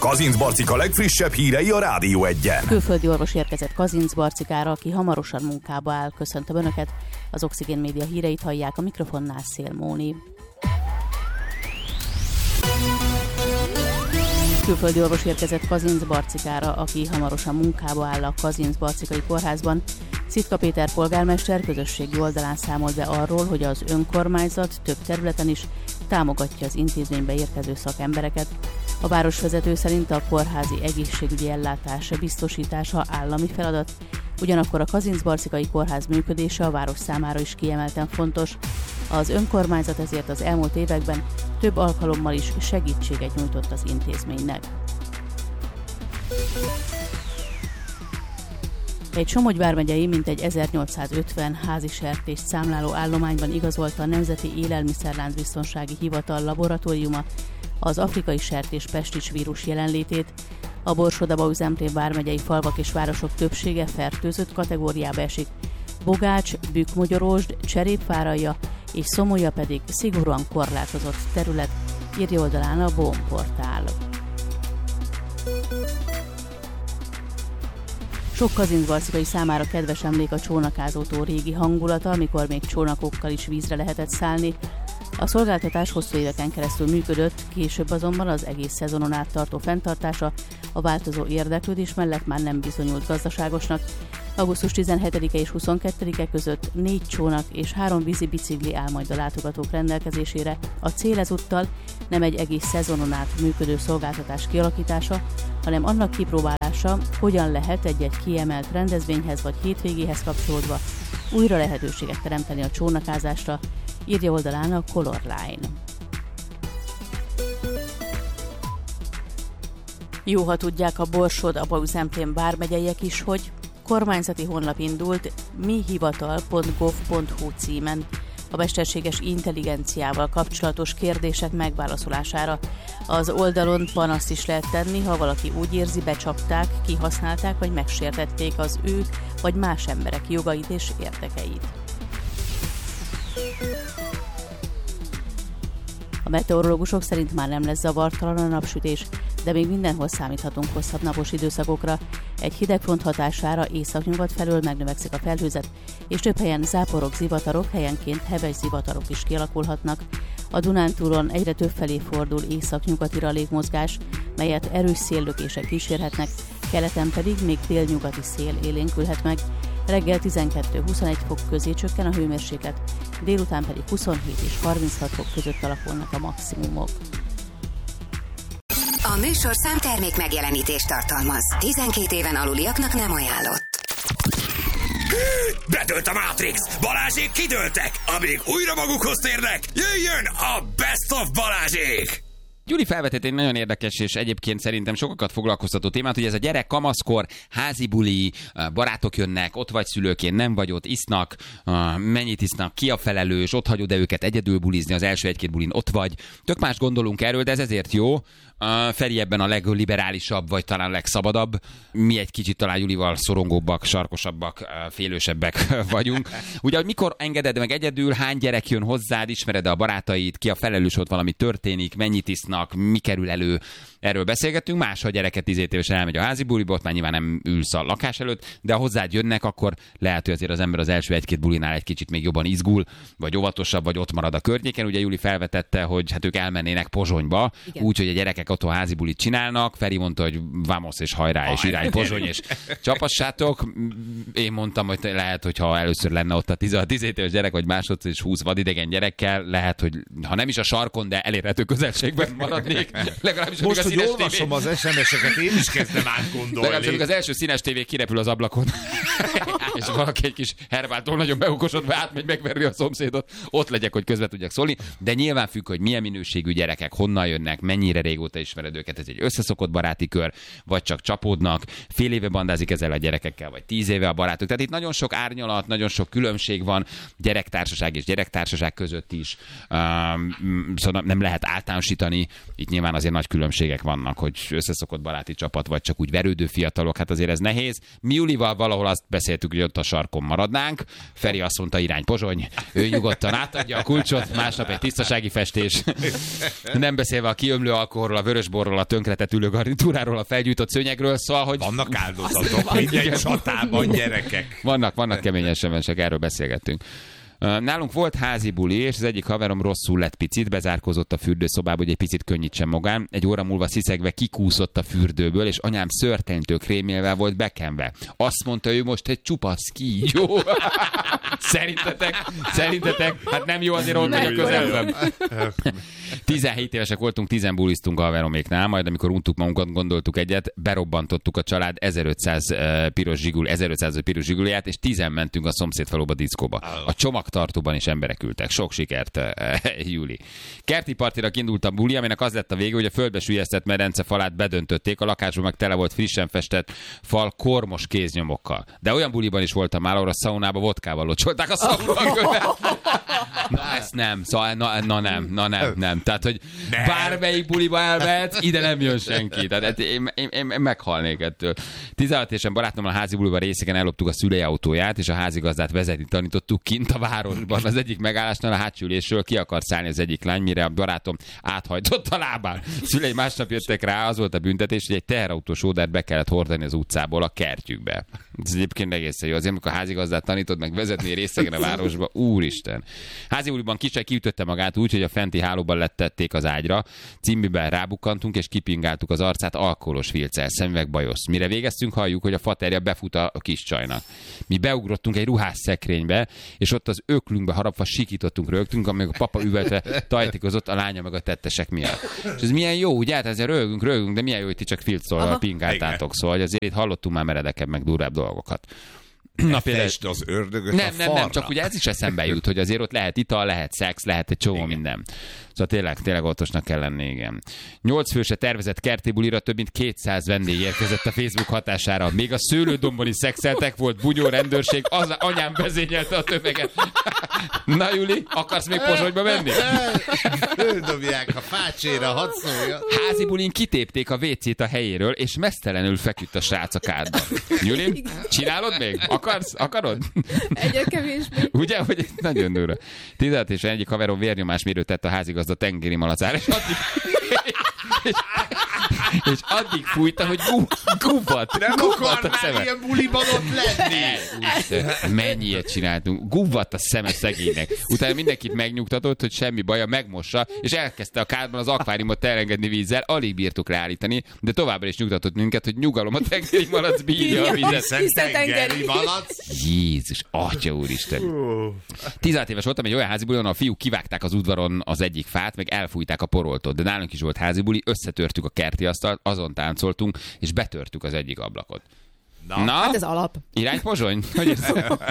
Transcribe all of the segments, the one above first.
Kazinc Barcika legfrissebb hírei a Rádió Egyen. Külföldi orvos érkezett Kazinc Barcikára, aki hamarosan munkába áll. Köszöntöm Önöket, az Oxigén Média híreit hallják, a mikrofonnál Szél Móni. Külföldi orvos érkezett Kazinc Barcikára, aki hamarosan munkába áll a Kazinc Barcikai Kórházban. Szitka Péter polgármester közösségi oldalán számolt be arról, hogy az önkormányzat több területen is támogatja az intézménybe érkező szakembereket. A városvezető szerint a kórházi egészségügyi ellátás biztosítása állami feladat, ugyanakkor a Kazinc Barcikai Kórház működése a város számára is kiemelten fontos. Az önkormányzat ezért az elmúlt években több alkalommal is segítséget nyújtott az intézménynek. Egy Somogy vármegyei mintegy 1850 házi sertést számláló állományban igazolta a Nemzeti Élelmiszerláncbiztonsági Hivatal laboratóriuma az afrikai sertés pestis vírus jelenlétét. A Borsod-Abaúj-Zemplén vármegyei falvak és városok többsége fertőzött kategóriába esik. Bogács, Bükkmogyorósd, Cserépváralja és Szomolya pedig szigorúan korlátozott terület, írja oldalán a BOM portál. Sok kazincbarcikai számára kedves emlék a csónakázótó régi hangulata, amikor még csónakokkal is vízre lehetett szállni. A szolgáltatás hosszú éveken keresztül működött, később azonban az egész szezonon át tartó fenntartása a változó érdeklődés mellett már nem bizonyult gazdaságosnak. Augusztus 17-e és 22-e között 4 csónak és 3 vízi bicikli áll majd a látogatók rendelkezésére. A cél ezúttal nem egy egész szezonon át működő szolgáltatás kialakítása, hanem annak kipróbálása, hogyan lehet egy-egy kiemelt rendezvényhez vagy hétvégéhez kapcsolódva újra lehetőséget teremteni a csónakázásra, írja oldalán a Color Line. Jó, ha tudják a Borsod-Abaúj-Zemplén vármegyeiek is, hogy kormányzati honlap indult mihivatal.gov.hu címen a mesterséges intelligenciával kapcsolatos kérdések megválaszolására. Az oldalon panaszt is lehet tenni, ha valaki úgy érzi, becsapták, kihasználták vagy megsértették az ő vagy más emberek jogait és érdekeit. A meteorológusok szerint már nem lesz zavartalan a napsütés, de még mindenhol számíthatunk hosszabb napos időszakokra. Egy hidegfront hatására északnyugat felől megnövekszik a felhőzet, és több helyen záporok, zivatarok, helyenként heves zivatarok is kialakulhatnak. A Dunántúlon egyre több felé fordul északnyugatira a légmozgás, melyet erős széllökések kísérhetnek, keleten pedig még délnyugati szél élénkülhet meg. Reggel 12-21 fok közé csökken a hőmérséklet, délután pedig 27 és 36 fok között alakulnak a maximumok. A műsorszám termék megjelenítést tartalmaz. 12 éven aluliaknak nem ajánlott. Bedőlt a Matrix! Balázsék kidőltek! Amíg újra magukhoz térnek, jöjjön a Best of Balázsék! Gyuri felvetett egy nagyon érdekes és egyébként szerintem sokakat foglalkoztató témát, hogy ez a gyerek kamaszkor, házi buli, barátok jönnek, ott vagy szülőként, nem vagy ott, isznak, mennyit isznak, ki a felelős, ott hagyod-e őket egyedül bulizni, az első 1-2 bulin ott vagy. Tök más gondolunk erről, de ez ezért jó. Feri ebben a legliberálisabb, vagy talán legszabadabb. Mi egy kicsit talán Julival szorongóbbak, sarkosabbak, félősebbek vagyunk. Ugye, hogy mikor engeded meg egyedül, hány gyerek jön hozzád, ismered-e a barátait, ki a felelős, ott valami történik, mennyit isznak, mi kerül elő, erről beszélgettünk. Más, ha a gyereket 10 évesen elmegy a házi buliba, ott már nyilván nem ülsz a lakás előtt, de ha hozzád jönnek, akkor lehet, hogy azért az ember az első 1-2 bulinál egy kicsit még jobban izgul, vagy óvatosabb, vagy ott marad a környéken. Ugye Juli felvetette, hogy hát ők elmennének Pozsonyba, úgyhogy a gyerekek otthon házi bulit csinálnak. Feri mondta, hogy vamos és hajrá, és irány Pozsony, és csapassátok. Én mondtam, hogy lehet, hogy ha először lenne ott a 10 éves gyerek, vagy másodszor és 20 vadidegen gyerekkel, lehet, hogy ha nem is a sarkon, de elérhető közelségben maradnék. Legalábbis most, hogy olvasom az SMS-eket, én is kezdem átgondolni. Legalábbis az első színes tévé kirepül az ablakon, és valaki egy kis Hervától nagyon beukosodva átmegy megverni a szomszédot, ott legyek, hogy közbe tudjak szólni. De nyilván függ, hogy milyen minőségű gyerekek, honnan jönnek, mennyire régóta ismered őket, ez egy összeszokott baráti kör, vagy csak csapódnak, fél éve bandázik ezzel a gyerekekkel, vagy 10 éve a barátok. Tehát itt nagyon sok árnyalat, nagyon sok különbség van gyerektársaság és gyerektársaság között is. Szóval nem lehet általánosítani. Itt nyilván azért nagy különbségek vannak, hogy összeszokott baráti csapat, vagy csak úgy verődő fiatalok. Hát azért ez nehéz. Mi Julival valahol azt beszéltük, hogy ott a sarkon maradnánk. Feri azt mondta, irány Pozsony, ő nyugodtan átadja a kulcsot, másnap egy tisztasági festés. Nem beszélve a kiömlő alkoholról, a vörösborról, a tönkretett ülő garnitúráról, a felgyújtott szőnyegről, szóval, hogy... Vannak áldozatok, mindegy csatában, gyerekek. Vannak kemény események, erről beszélgettünk. Nálunk volt házi buli, és az egyik haverom rosszul lett picit, bezárkózott a fürdőszobába, hogy egy picit könnyítsen magán. Egy óra múlva sziszegve kikúszott a fürdőből, és anyám szörtenytől krémélvel volt bekenve. Azt mondta, ő most egy csupasz kígyó. Szerintetek? Hát nem jó, azért ott vagy a közelben. 17 évesek voltunk, 10 buliztunk a haveroméknál, majd amikor untuk magunkat, gondoltuk egyet, berobbantottuk a család 1500 piros zsiguliját, és 10 mentünk a szomszédfaluba diszkóba. A csomagtartóban is emberek ültek. Sok sikert, Júli. Kerti partira indult a buli, aminek az lett a vége, hogy a földbe süllyesztett medence falát bedöntötték, a lakásban meg tele volt frissen festett fal kormos kéznyomokkal. De olyan buliban is voltam már, ahol a szaunába vodkával locsolták a szaunát. Na ezt nem, szóval, nem. Tehát, hogy bármelyik buliba elmehetsz, ide nem jön senki. Tehát én meghalnék ettől. 16 évesen barátommal a házi buliban részegen elloptuk a szülei autóját, és a házigazdát vezetni tanítottuk kint a városban. Az egyik megállásnál a hátsülésről ki akart szállni az egyik lány, mire a barátom áthajtott a lábán. Szülei másnap jöttek rá, az volt a büntetés, hogy egy teherautós ódát be kellett hordani az utcából a kertjükbe. Ez egyébként egészen jó. Azért, amikor a házigazdát tanítod meg vezetni részegen a városba, úristen. Házi buliban kisej kiütötte magát úgy, hogy a fenti hálóban lettették az ágyra, cimbiben rábukkantunk és kipingáltuk az arcát alkoholos filccel, szemüveg bajosz. Mire végeztünk, halljuk, hogy a faterja befut a kis csajnak. Mi beugrottunk egy ruhásszekrénybe, és ott az öklünkbe harapva sikítottunk, rögtünk, amíg a papa üvöltve tajtikozott, a lánya meg a tettesek miatt. És ez milyen jó, ugye? Hát ezzel rögünk, de milyen jó, hogy ti csak filccol pingáltátok, szóval azért itt hallottunk már meredekebb, meg durvább dolgokat. Na például az ördögöt nem, csak ugye ez is eszembe jut, hogy azért ott lehet ital, lehet szex, lehet egy csomó minden. Szóval tényleg óvatosnak kell lenni, igen. 8 főse tervezett kerti bulira több mint 200 vendég érkezett a Facebook hatására. Még a szőlődombon is szexeltek, volt bunyó, rendőrség, az anyám vezényelte a tömeget. Na Juli, akarsz még Pozsonyba menni? Földobják a fácséra, hadd szólja. Házi bulin kitépték a WC-t a helyéről, és mesztelenül feküdt a srác a kádban. Juli, csinálod még? Akarod? Egyre kevésbé. Ugye, hogy nagyon durva. 16 és egyik haverom vérnyomásmérőt tett a házigazda tengeri malacára, és addig fújta, hogy gubbat. Nem akar már ilyen buliban ott lenni. Mennyi ilyet csináltunk. Gubbat a szeme szegénynek. Utána mindenkit megnyugtatott, hogy semmi baja, megmossa, és elkezdte a kádban az akváriumot elengedni vízzel, alig bírtuk ráállítani, de továbbra is nyugtatott minket, hogy nyugalom, a tengeri malac bírja a vizet. Tengeri malac. Jézus, atya úristen. 16 éves voltam, egy olyan házibulin, a fiúk kivágták az udvaron az egyik fát, meg elfújták a poroltot, de nálunk is volt házibuli, összetörtük a kerti asztalt, azon táncoltunk, és betörtük az egyik ablakot. Na? Hát ez alap. Irány Pozsony? Hogy ez?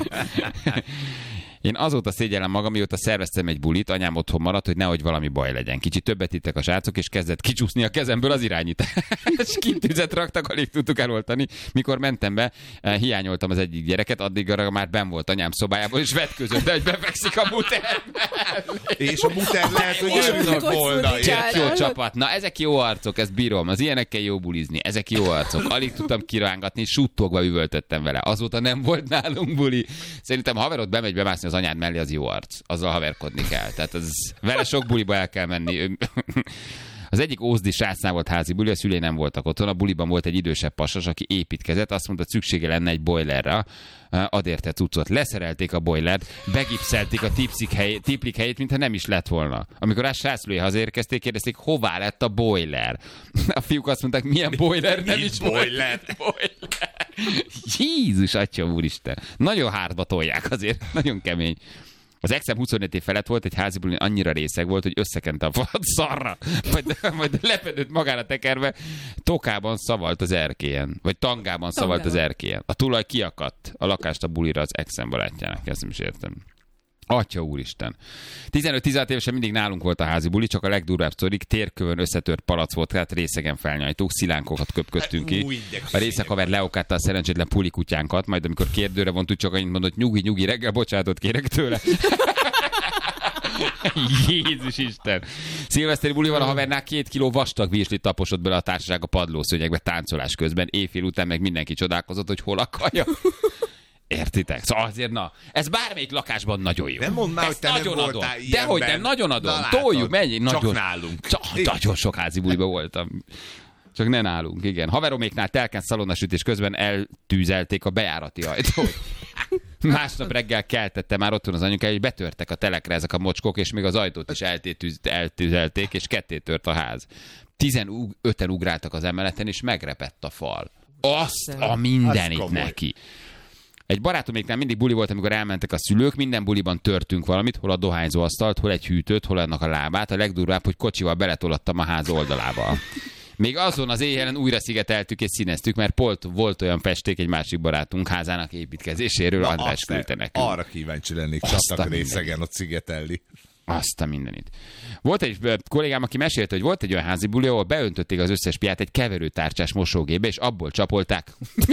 Én azóta szégyellem magam, mióta szerveztem egy bulit, anyám otthon maradt, hogy nehogy valami baj legyen. Kicsit többet ittek a srácok, és kezdett kicsúszni a kezemből az irányítás. Kintűzet raktak, alig tudtuk eloltani. Mikor mentem be, hiányoltam az egyik gyereket, addigra már benn volt anyám szobájában, és vetközött, de hogy befekszik a muter. És a muter lehet, hogy örülök volna. Jó csapat. Na, ezek jó arcok, ezt bírom. Az ilyenekkel jó bulizni. Ezek jó arcok. Alig tudtam kirángatni, suttogva üvöltöttem vele. Azóta nem volt nálunk buli. Szerintem haverod bemegy bemászni az anyád mellé, az jó arc. Azzal haverkodni kell. Tehát vele sok buliba el kell menni. Az egyik ózdi srácnál volt házi buli, a szülei nem voltak otthon. A buliban volt egy idősebb pasas, aki építkezett, azt mondta, hogy szüksége lenne egy boilerre. Ad érte cuccot. Leszerelték a boilert, begipszelték a tiplik helyét, mintha nem is lett volna. Amikor a sráclói hazaérkezték, kérdezték, hová lett a boiler. A fiúk azt mondták, milyen boiler? Nem is boiler. Jézus, atya úristen. Nagyon hátba tolják azért. Nagyon kemény. Az exem 25 év felett volt, egy házibulin annyira részeg volt, hogy összekente a falat szarra. Majd lepedőt magára tekerve tokában szavalt az erkélyen. Vagy tangában szavalt az erkélyen. A tulaj kiakadt a lakást a bulira az exem barátjának. Ezt nem is értem. Atya úristen. 15-16 évesen mindig nálunk volt a házi buli, csak a legdurvább sztorik, térkövön összetört palac volt, tehát részegen felnyajtuk, szilánkokat köpködtünk ki. A részekhaver leokátta a szerencsétlen pulikutyánkat, majd amikor kérdőre vontuk, csak annyit mondott, nyugi, reggel bocsánatot kérek tőle. Jézus Isten! Szilveszteri bulival a havernál 2 kiló vastag virslit taposott bele a társaság a padlószőnyegbe táncolás közben, éjfél után meg mindenki csodálkozott, hogy hol a kaja. Értitek? Szóval azért, na, ez bármelyik lakásban nagyon jó. Nem mondd már, hogy ezt te nagyon nem adom. voltál Dehogy ilyenben. nem, nagyon adom. Na, Toljuk, látod, menj. csak nálunk. Nagyon sok házi buliba voltam. Csak ne nálunk, igen. Haveroméknál telken szalonnasütés közben eltűzelték a bejárati ajtót. Másnap reggel keltette már otthon az anyukája, hogy betörtek a telekre ezek a mocskok, és még az ajtót is eltűzelték, és ketté tört a ház. 15-en ugráltak az emeleten, és megrepett a fal. Azt a mindenit neki. Egy barátoméknál mindig buli volt, amikor elmentek a szülők, minden buliban törtünk valamit, hol a dohányzó asztalt, hol egy hűtőt, hol annak a lábát, a legdurvább, hogy kocsival beletolattam a ház oldalával. Még azon az éjjelen újra szigeteltük és színeztük, mert volt olyan festék egy másik barátunk házának építkezéséről, András küldte nekünk. Arra kíváncsi lennék, csaptak részegen ott szigetelni. Azt a mindenit. Volt egy kollégám, aki mesélte, hogy volt egy olyan házi buli, ahol beöntötték az összes piát egy keverőtárcsás mosógépbe, és abból csapolták.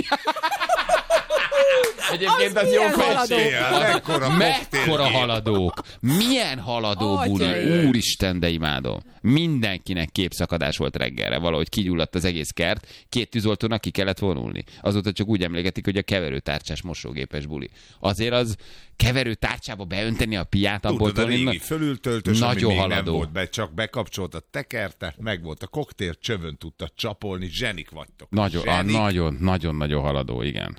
Egyébként az jó festék. Mekkora haladók. Milyen haladó buli. Úristen, de imádom. Mindenkinek képszakadás volt reggelre. Valahogy kigyulladt az egész kert. 2 tűzoltónak ki kellett vonulni. Azóta csak úgy emléketik, hogy a keverőtárcsás mosógépes buli. Azért az keverőtárcsába beönteni a piát, abból tudod, a régi fölültöltös, ami még nem volt be, csak bekapcsolt a tekerte, meg volt a koktél, csövön tudtad csapolni, zsenik vagytok. Nagyon haladó, igen.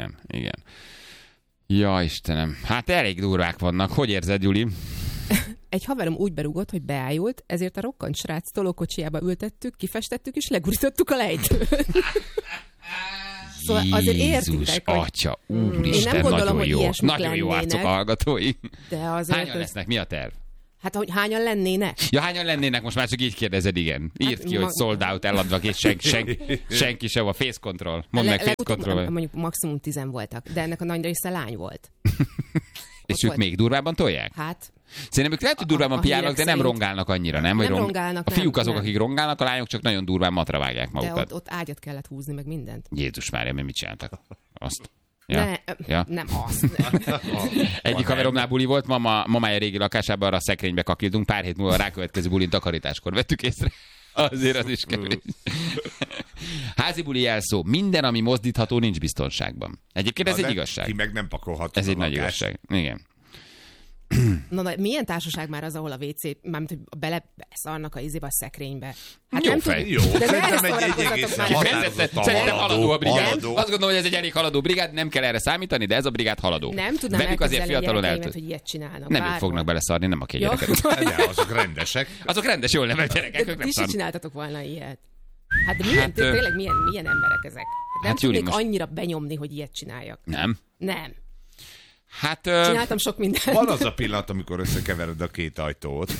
Ja, Istenem. Hát elég durvák vannak. Hogy érzed, Gyuri? Egy haverom úgy berúgott, hogy beájult, ezért a rokkant srác tolókocsiába ültettük, kifestettük és legurítottuk a lejtőt. Szóval azért értitek, hogy... Atya, úristen, én nem gondolom, nagyon jó. Nagyon jó arcok a hallgatói. De azért hányan lesznek? Mi a terv? Hát, hogy hányan lennének? Ja, hányan lennének? Most már csak így kérdezed, igen. Írd ki, hogy sold out, eladva, és senki sem a face control. Mondd meg face control. Mondjuk maximum 10 voltak, de ennek a nagy része lány volt. És ők még durvában tolják? Hát... Szerintem ők lehet, hogy durvában piálnak, de nem rongálnak annyira, nem? Nem rongálnak, a fiúk azok, nem. akik rongálnak, a lányok csak nagyon durván matra vágják magukat. De ott ágyat kellett húzni, meg mindent. Jézus Mária, mi mit csináltak? Azt. Nem azt. Egyik haveromnál buli volt, mamája régi lakásában arra a szekrénybe kakiltunk, pár hét múlva a rákövetkező bulin takarításkor vettük észre. Azért az is kevés. Házi buli jelszó. Minden, ami mozdítható, nincs biztonságban. Egyébként ez egy igazság. Ki meg nem pakolható. Ez egy nagy igazság. Igen. Na, milyen társaság már az, ahol a WC, mármint, hogy beleszarnak a izébe a szekrénybe? Hát jó nem fej. Jó, de szerintem egy egészen Szerintem haladó a brigád. Nem? Azt gondolom, hogy ez egy elég haladó brigád, nem kell erre számítani, de ez a brigád haladó. Nem tudnám velük azért fiatalon elképzelni, hogy ilyet csinálnak. Nem ők fognak beleszarni, nem a két gyereket. De azok rendesek. Azok rendes, jól nevelt gyerekek, ők nem Ti is szarnak. csináltatok volna ilyet. Hát de milyen, tényleg milyen emberek ezek? Nem tudnék annyira benyomni, hogy ilyet csináljak. Nem? Nem. Hát... Csináltam sok mindent. Van az a pillanat, amikor összekevered a két ajtót.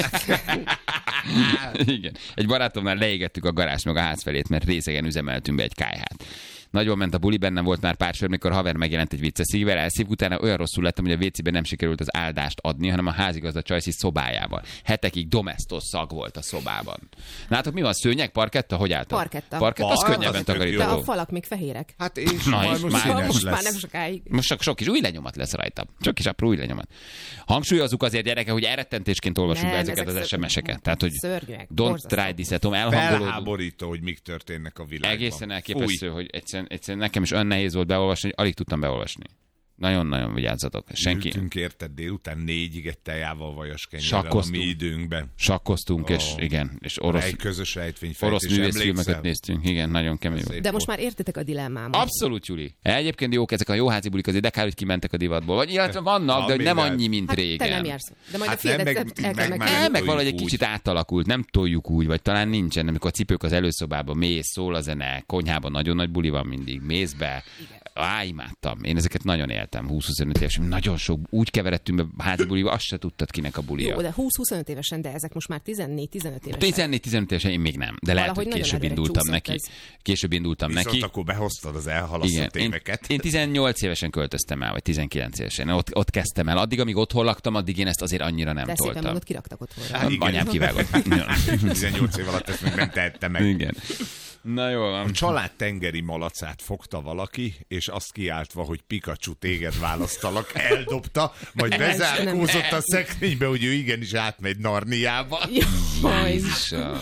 Igen. Egy barátomnál leégettük a garást meg a ház felét, mert részegen üzemeltünk be egy kályhát. Nagyon ment a buli, bennem volt már pár sör, mikor haver megjelent egy vicces szívével, elszív, utána olyan rosszul lettem, hogy a WC-ben nem sikerült az áldást adni, hanem a házigazda Csajci szobájában. Hetekig domestos szag volt a szobában. Látok, mi van? Szőnyeg? Parketta? Hogy álltak? Parketta. Parketta, az könnyebben De takarítható. a falak még fehérek. Hát és Na, majd és most már színes Most már lesz. nem sokáig. Most csak sok kis új lenyomat lesz rajta. Csak kis apró új lenyomat. Hangsúlyozzuk azért, gyerekek, hogy elrettentésként olvasunk be ezeket az SMS-eket. Tehát, hogy szörnyűek, don't borzasztó. try this at home, elhangolódunk. Felháborító, hogy mik történnek a világban. Egészen elképesztő, hogy egyszerűen nekem is olyan nehéz volt beolvasni, hogy alig tudtam beolvasni. Nagyon-nagyon vigyázzatok. Senki. Ültünk érted délután 4-ig egy tejával vajas kenyerrel a mi időnkben. Sakkoztunk, és igen, és Egy közös rejtvényfejtés, orosz művészfilmeket néztünk. Igen, nagyon kemény volt. De most már értitek a dilemmámat. Abszolút, Juli. Egyébként jók ezek a jó házi bulik, azért de kár, hogy kimentek a divatból. Vagy illetve vannak, de hogy nem annyi, mint Hát régen. te nem jársz. De majd Hát a fiadet nem, el kell meg meg... már- Meg valahogy egy úgy. kicsit átalakult, nem toljuk úgy, vagy talán nincsen, amikor a cipők az előszobában mész, szól a zene, konyhában nagyon nagy buli van mindig, mész be. Imádtam. Én ezeket nagyon éltem, 20-25 évesen. Nagyon sok, úgy keveredtünk be házi buliba, azt se tudtad, kinek a bulia. Jó, de 20-25 évesen, de ezek most már 14-15 évesen. 14-15 évesen én még nem, de lehet, Valahogy hogy később nagyon indultam előre neki. csúszott Később indultam Viszont neki. akkor behoztad az elhalasztott éveket. Én 18 évesen költöztem el, vagy 19 évesen. Ott kezdtem el. Addig, amíg otthon laktam, addig én ezt azért annyira nem De szépen toltam. mondod, kiraktak otthonra. Hát igen. Anyám kivágott. 18 év alatt ezt még nem tehette meg. Igen. Na jól van. A család tengeri malacát fogta valaki, és azt kiáltva, hogy Pikachu, téged választalak, eldobta, majd bezárkózott a szekrénybe, hogy ő igenis átmegy Narniába. Jaj. Jézusom.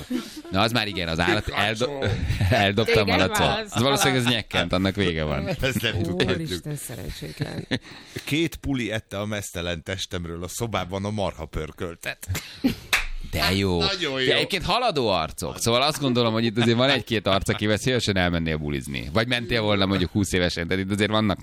Na, az már igen, az állat eldobta a malacot. Az valószínűleg ez nyekkent, annak vége van. Ezt nem tudhatjuk. Úristen, szerencsétlen. 2 puli ette a meztelen testemről a szobában a marha pörköltet. De jó. Nagyon jó. De egyébként haladó arcok. Szóval azt gondolom, hogy itt azért van 1-2 arc, akivel szívesen elmennél bulizni. Vagy mentél volna mondjuk 20 évesen, tehát itt azért vannak